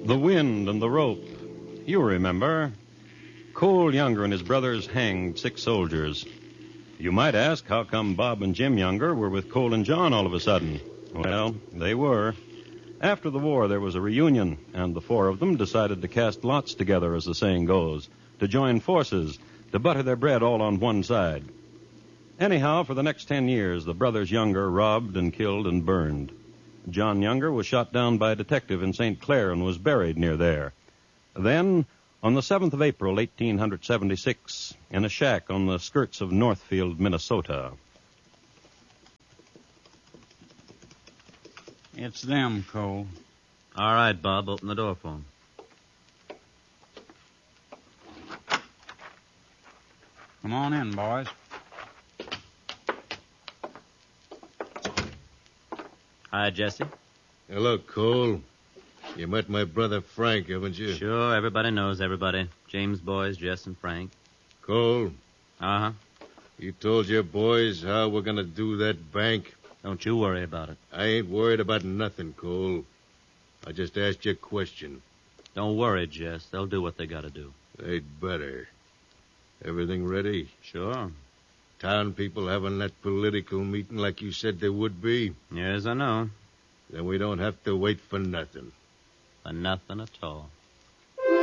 The wind and the rope. You remember. Cole Younger and his brothers hanged 6 soldiers. You might ask how come Bob and Jim Younger were with Cole and John all of a sudden. Well, they were. After the war, there was a reunion, and the 4 of them decided to cast lots together, as the saying goes, to join forces, to butter their bread all on one side. Anyhow, for the next 10 years, the brothers Younger robbed and killed and burned. John Younger was shot down by a detective in St. Clair and was buried near there. Then, on the 7th of April, 1876, in a shack on the skirts of Northfield, Minnesota. It's them, Cole. All right, Bob, open the door for him. Come on in, boys. Hi, Jesse. Hello, Cole. You met my brother Frank, haven't you? Sure, everybody knows everybody. James boys, Jess and Frank. Cole, Uh-huh. you told your boys how we're going to do that bank? Don't you worry about it. I ain't worried about nothing, Cole. I just asked you a question. Don't worry, Jess. They'll do what they gotta do. They'd better. Everything ready? Sure. Town people having that political meeting like you said there would be? Yes, I know. Then we don't have to wait for nothing. For nothing at all.